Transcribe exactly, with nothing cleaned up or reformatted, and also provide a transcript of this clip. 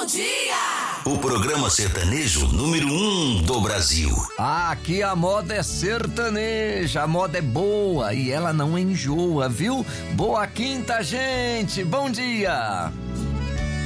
Bom dia! O programa sertanejo número um do Brasil. Aqui a moda é sertaneja, a moda é boa e ela não enjoa, viu? Boa quinta, gente! Bom dia!